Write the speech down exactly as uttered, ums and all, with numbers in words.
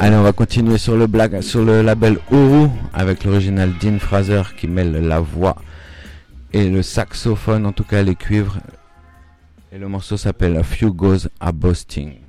Allez, on va continuer sur le, black, sur le label Uru avec l'original Dean Fraser qui mêle la voix et le saxophone, en tout cas les cuivres. Et le morceau s'appelle A Few Goes a Boasting.